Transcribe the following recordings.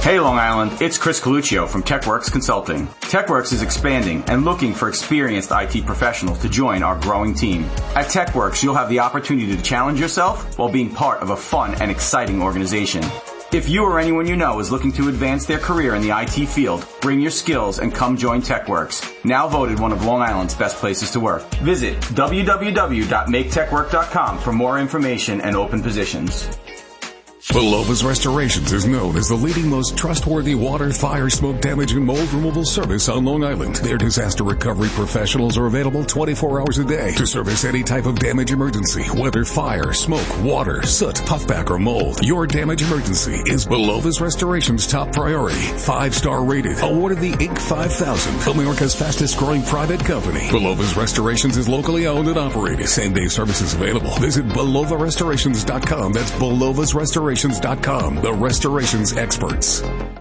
Hey Long Island, it's Chris Coluccio from TechWorks Consulting. TechWorks is expanding and looking for experienced IT professionals to join our growing team. At TechWorks, you'll have the opportunity to challenge yourself while being part of a fun and exciting organization. If you or anyone you know is looking to advance their career in the IT field, bring your skills and come join TechWorks, now voted one of Long Island's best places to work. Visit www.maketechwork.com for more information and open positions. Belova's Restorations is known as the leading, most trustworthy water, fire, smoke damage, and mold removal service on Long Island. Their disaster recovery professionals are available 24 hours a day to service any type of damage emergency, whether fire, smoke, water, soot, puffback, or mold. Your damage emergency is Belova's Restorations' top priority. 5-star rated, awarded the Inc. 5000, America's fastest growing private company. Belova's Restorations is locally owned and operated. Same-day services available. Visit BelovaRestorations.com. That's Belova's Restorations.com, the restorations experts.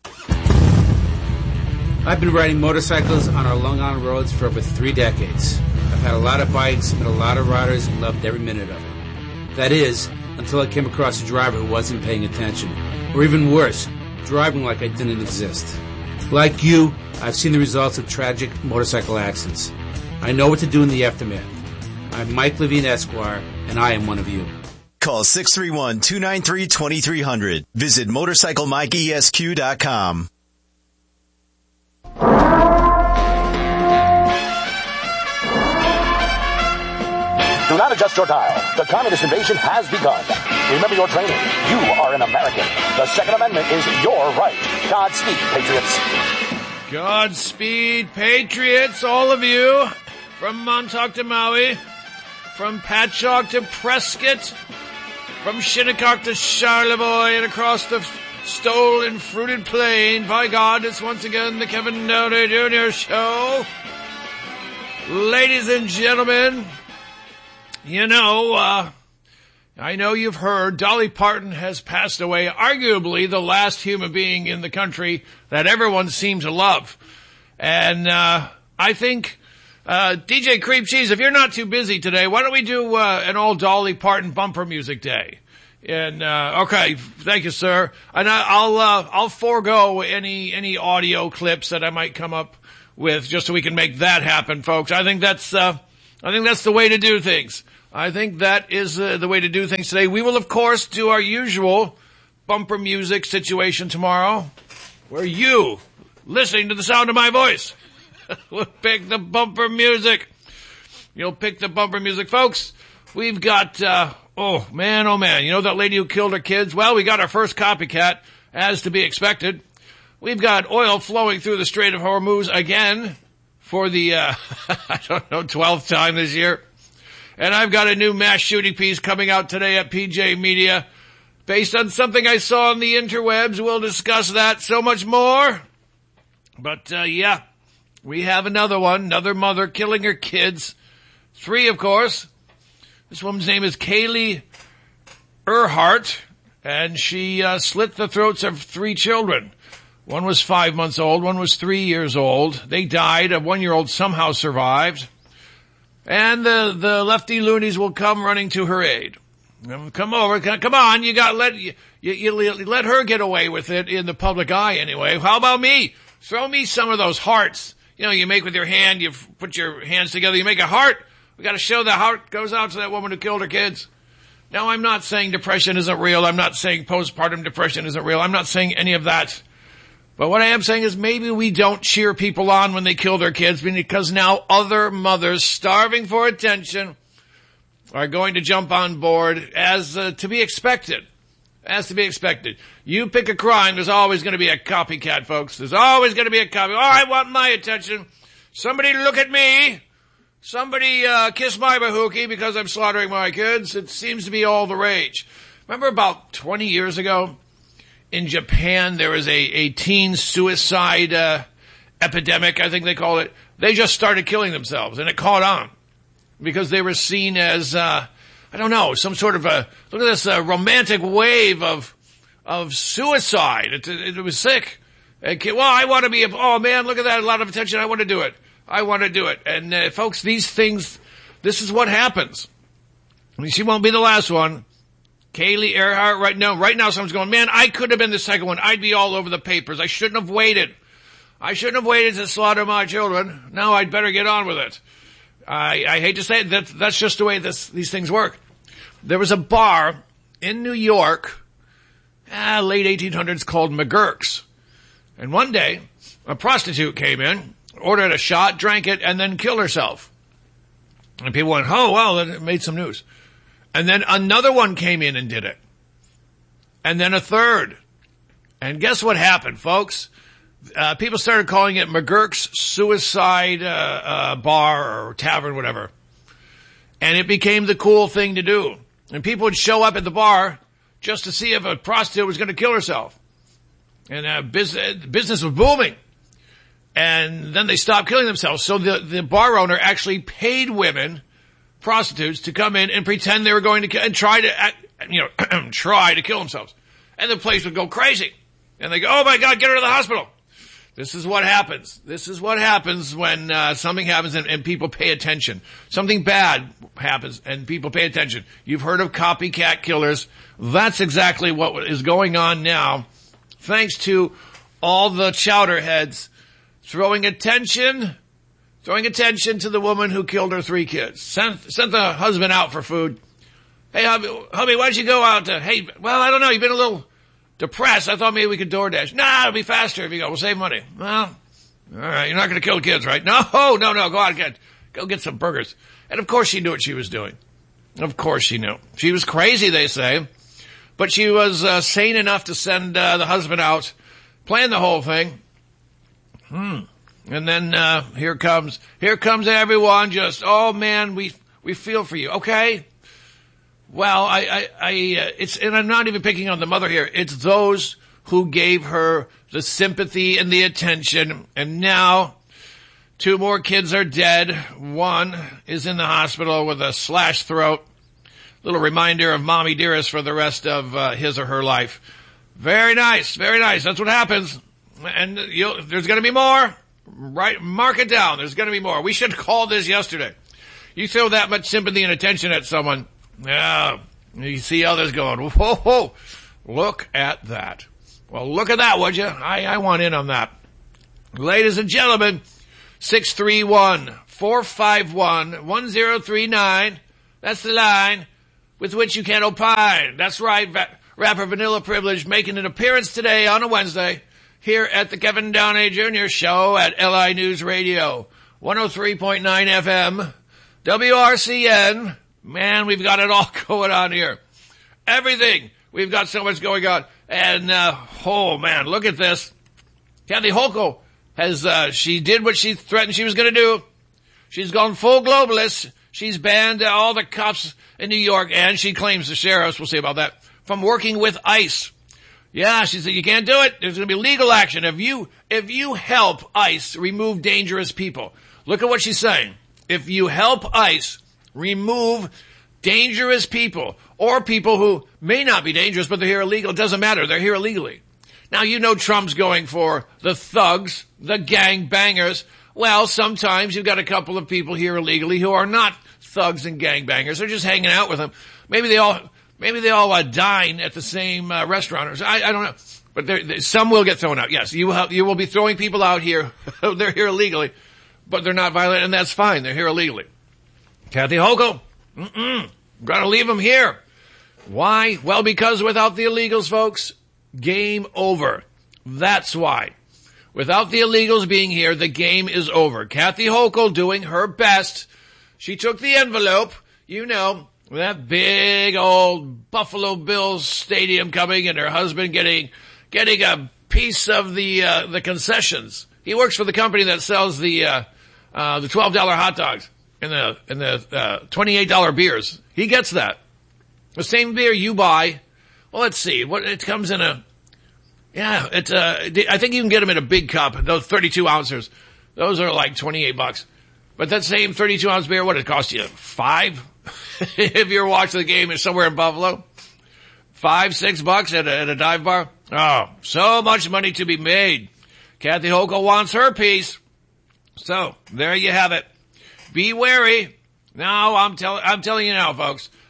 I've been riding motorcycles on our Long Island roads for over 3 decades. I've had a lot of bikes, met a lot of riders, and loved every minute of it. That is, until I came across a driver who wasn't paying attention. Or even worse, driving like I didn't exist. Like you, I've seen the results of tragic motorcycle accidents. I know what to do in the aftermath. I'm Mike Levine, Esquire, and I am one of you. Call 631-293-2300. Visit MotorcycleMikeESQ.com. Do not adjust your dial. The communist invasion has begun. Remember your training. You are an American. The Second Amendment is your right. Godspeed, patriots. Godspeed, patriots, all of you. From Montauk to Maui. From Patchogue to Prescott. From Shinnecock to Charlevoix and across the stolen fruited plain. By God, it's once again the Kevin Downey Jr. Show. Ladies and gentlemen, you know, I know you've heard Dolly Parton has passed away, arguably the last human being in the country that everyone seemed to love. And I think, DJ Creep Cheese, if you're not too busy today, why don't we do an old Dolly Parton bumper music day? And okay, thank you, sir. And I'll forego any audio clips that I might come up with just so we can make that happen, folks. I think that's the way to do things. I think that is the way to do things today. We will, of course, do our usual bumper music situation tomorrow, where you, listening to the sound of my voice, will pick the bumper music. You'll pick the bumper music, folks. We've got, oh man, you know that lady who killed her kids? Well, we got our first copycat, as to be expected. We've got oil flowing through the Strait of Hormuz again for the, 12th time this year. And I've got a new mass shooting piece coming out today at PJ Media based on something I saw on the interwebs. We'll discuss that, so much more. But, yeah, we have another one, another mother killing her kids. 3, of course. This woman's name is Kaylee Earhart, and she slit the throats of 3 children. One was 5 months old, one was 3 years old. They died. A 1-year-old somehow survived. And the lefty loonies will come running to her aid. Come over, come on, you let her get away with it in the public eye anyway. How about me? Throw me some of those hearts. You know, you make with your hand, you put your hands together, you make a heart. We gotta show the heart goes out to that woman who killed her kids. Now, I'm not saying depression isn't real. I'm not saying postpartum depression isn't real. I'm not saying any of that. But what I am saying is maybe we don't cheer people on when they kill their kids, because now other mothers starving for attention are going to jump on board as to be expected. As to be expected. You pick a crime, there's always going to be a copycat, folks. There's always going to be a copy. Oh, I want my attention. Somebody look at me. Somebody kiss my bahookie because I'm slaughtering my kids. It seems to be all the rage. Remember about 20 years ago? In Japan, there was a teen suicide epidemic, I think they call it. They just started killing themselves, and it caught on because they were seen as, some sort of look at this romantic wave of suicide. It was sick. Well, I want to be, oh man, look at that, a lot of attention, I want to do it. And folks, these things, this is what happens. I mean, she won't be the last one. Kaylee Earhart, right now someone's going, man, I could have been the second one. I'd be all over the papers. I shouldn't have waited. To slaughter my children. Now I'd better get on with it. I hate to say it, that's just the way these things work. There was a bar in New York, late 1800s, called McGurk's. And one day, a prostitute came in, ordered a shot, drank it, and then killed herself. And people went, oh, well, that made some news. And then another one came in and did it. And then a third. And guess what happened, folks? People started calling it McGurk's Suicide Bar or Tavern, whatever. And it became the cool thing to do. And people would show up at the bar just to see if a prostitute was going to kill herself. And business was booming. And then they stopped killing themselves. So the bar owner actually paid women, prostitutes, to come in and pretend they were going to try to kill themselves. And the place would go crazy. And they go, oh my God, get her to the hospital. This is what happens. This is what happens when something happens and people pay attention. Something bad happens and people pay attention. You've heard of copycat killers. That's exactly what is going on now, thanks to all the chowderheads throwing attention to the woman who killed her 3 kids. Sent the husband out for food. Hey, hubby, why don't you go out to, hey, well, I don't know, you've been a little depressed. I thought maybe we could DoorDash. Nah, it'll be faster if you go. We'll save money. Well, all right, you're not going to kill kids, right? No, go out and go get some burgers. And of course she knew what she was doing. Of course she knew. She was crazy, they say. But she was sane enough to send the husband out, plan the whole thing. And then here comes everyone just, oh man, we feel for you. Okay. Well, and I'm not even picking on the mother here. It's those who gave her the sympathy and the attention. And now 2 more kids are dead. 1 is in the hospital with a slashed throat. Little reminder of Mommy Dearest for the rest of his or her life. Very nice. Very nice. That's what happens. And there's going to be more. Right? Mark it down. There's going to be more. We should call this yesterday. You throw that much sympathy and attention at someone. Yeah, you see others going, whoa, look at that. Well, look at that, would you? I want in on that. Ladies and gentlemen, 631-451-1039. That's the line with which you can opine. That's right, rapper Vanilla Privilege making an appearance today on a Wednesday here at the Kevin Downey Jr. Show at LI News Radio, 103.9 FM, WRCN. Man, we've got it all going on here. Everything. We've got so much going on. And, oh man, look at this. Kathy Hochul has, she did what she threatened she was going to do. She's gone full globalist. She's banned all the cops in New York, and she claims the sheriffs, we'll see about that, from working with ICE. Yeah, she said, you can't do it. There's going to be legal action if you help ICE remove dangerous people. Look at what she's saying. If you help ICE remove dangerous people or people who may not be dangerous, but they're here illegal. It doesn't matter. They're here illegally. Now, you know Trump's going for the thugs, the gang bangers. Well, sometimes you've got a couple of people here illegally who are not thugs and gang bangers. They're just hanging out with them. Maybe they all dine at the same restaurant. I don't know. But some will get thrown out. Yes, you will be throwing people out here. They're here illegally, but they're not violent, and that's fine. They're here illegally. Kathy Hochul, gotta leave them here. Why? Well, because without the illegals, folks, game over. That's why. Without the illegals being here, the game is over. Kathy Hochul doing her best. She took the envelope, that big old Buffalo Bills stadium coming, and her husband getting a piece of the concessions. He works for the company that sells the $12 hot dogs. And the $28 beers. He gets that. The same beer you buy. Well, let's see. It comes in I think you can get them in a big cup. Those 32 ounces. Those are like $28. But that same 32 ounce beer, what it cost you? $5? If you're watching the game somewhere in Buffalo? $5-6 at a dive bar? Oh, so much money to be made. Kathy Hochul wants her piece. So, there you have it. Be wary. Now, I'm telling you now, folks.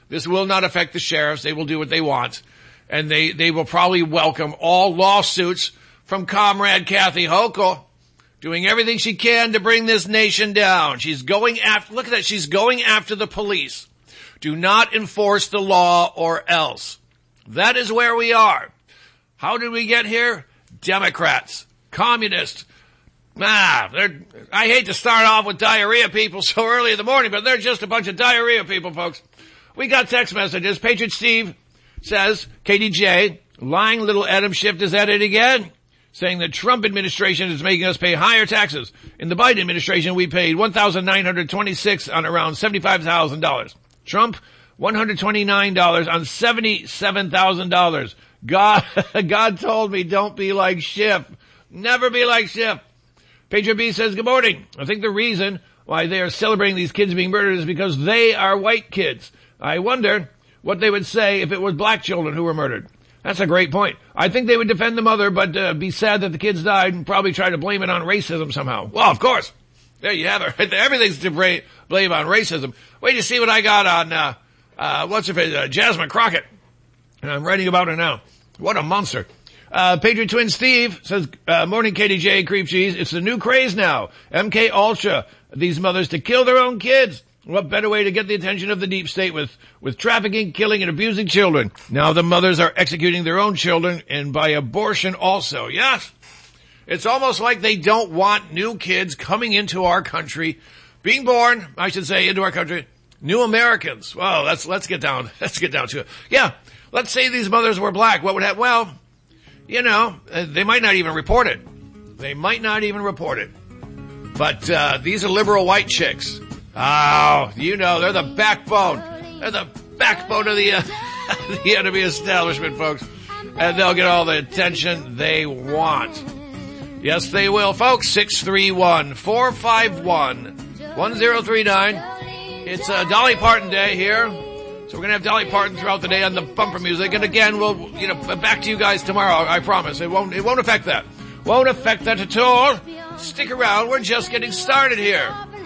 This will not affect the sheriffs. They will do what they want. And they will probably welcome all lawsuits from Comrade Kathy Hochul, doing everything she can to bring this nation down. She's going after, look at that, she's going after the police. Do not enforce the law or else. That is where we are. How did we get here? Democrats, communists. I hate to start off with diarrhea people so early in the morning, but they're just a bunch of diarrhea people, folks. We got text messages. Patriot Steve says, KDJ, lying little Adam Schiff is at it again, saying the Trump administration is making us pay higher taxes. In the Biden administration, we paid $1,926 on around $75,000. Trump, $129 on $77,000. God told me don't be like Schiff. Never be like Schiff. Patriot B says, good morning. I think the reason why they are celebrating these kids being murdered is because they are white kids. I wonder what they would say if it was black children who were murdered. That's a great point. I think they would defend the mother, but be sad that the kids died and probably try to blame it on racism somehow. Well, of course. There you have it. Everything's to blame on racism. Wait to see what I got on, what's her face, Jasmine Crockett. And I'm writing about her now. What a monster. Patriot Twin Steve says, morning KDJ, Creep Cheese. It's the new craze now. MK Ultra. These mothers to kill their own kids. What better way to get the attention of the deep state with trafficking, killing, and abusing children? Now the mothers are executing their own children and by abortion also. Yes. It's almost like they don't want new kids coming into our country, being born, I should say, into our country. New Americans. Well, let's get down to it. Yeah. Let's say these mothers were black. What would happen? Well, you know, they might not even report it. But, these are liberal white chicks. Oh, you know, they're the backbone. They're the backbone of the enemy establishment, folks. And they'll get all the attention they want. Yes, they will, folks. 631-451-1039. It's Dolly Parton Day here. So we're going to have Dolly Parton throughout the day on the bumper music. And again, we'll, back to you guys tomorrow. I promise. It won't affect that. Won't affect that at all. Stick around. We're just getting started here.